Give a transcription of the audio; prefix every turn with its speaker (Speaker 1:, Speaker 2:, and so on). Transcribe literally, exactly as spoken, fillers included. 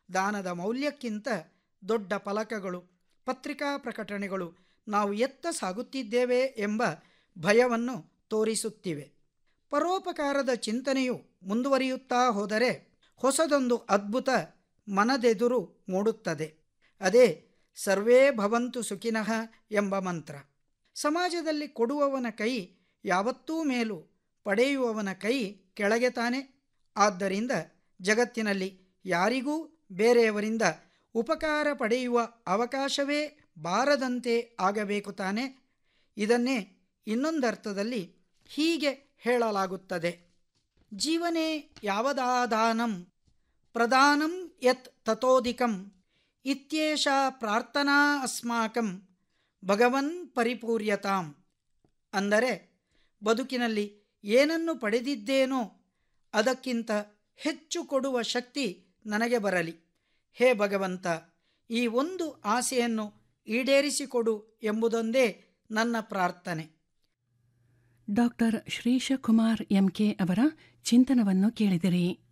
Speaker 1: ದಾನದ ಮೌಲ್ಯಕ್ಕಿಂತ ದೊಡ್ಡ ಫಲಕಗಳು, ಪತ್ರಿಕಾ ಪ್ರಕಟಣೆಗಳು ನಾವು ಎತ್ತ ಸಾಗುತ್ತಿದ್ದೇವೆ ಎಂಬ ಭಯವನ್ನು ತೋರಿಸುತ್ತಿವೆ. ಪರೋಪಕಾರದ ಚಿಂತನೆಯು ಮುಂದುವರಿಯುತ್ತಾ ಹೋದರೆ ಹೊಸದೊಂದು ಅದ್ಭುತ ಮನದೆದುರು ಮೂಡುತ್ತದೆ. ಅದೇ ಸರ್ವೇ ಭವಂತು ಸುಖಿನಃ ಎಂಬ ಮಂತ್ರ. ಸಮಾಜದಲ್ಲಿ ಕೊಡುವವನ ಕೈ ಯಾವತ್ತೂ ಮೇಲು, ಪಡೆಯುವವನ ಕೈ ಕೆಳಗೆ ತಾನೆ. ಆದ್ದರಿಂದ ಜಗತ್ತಿನಲ್ಲಿ ಯಾರಿಗೂ ಬೇರೆಯವರಿಂದ ಉಪಕಾರ ಪಡೆಯುವ ಅವಕಾಶವೇ ಬಾರದಂತೆ ಆಗಬೇಕು ತಾನೆ. ಇದನ್ನೇ ಇನ್ನೊಂದರ್ಥದಲ್ಲಿ ಹೀಗೆ ಹೇಳಲಾಗುತ್ತದೆ: ಜೀವನೇ ಯಾವದಾದಾನಂ ಪ್ರದಾನಂ ಯತ್ ತತೋಧಿಕಂ ಇತ್ಯೇಷಾ ಪ್ರಾರ್ಥನಾ ಅಸ್ಮಾಕಂ ಭಗವನ್ ಪರಿಪೂರ್ಯತಾಂ. ಅಂದರೆ ಬದುಕಿನಲ್ಲಿ ಏನನ್ನು ಪಡೆದಿದ್ದೇನೋ ಅದಕ್ಕಿಂತ ಹೆಚ್ಚು ಕೊಡುವ ಶಕ್ತಿ ನನಗೆ ಬರಲಿ. ಹೇ ಭಗವಂತ, ಈ ಒಂದು ಆಸೆಯನ್ನು ಈಡೇರಿಸಿಕೊಡು ಎಂಬುದೊಂದೇ ನನ್ನ ಪ್ರಾರ್ಥನೆ.
Speaker 2: ಡಾಕ್ಟರ್ ಶ್ರೀಶಕುಮಾರ್ ಎಂ ಕೆ ಅವರ ಚಿಂತನವನ್ನು ಕೇಳಿದಿರಿ.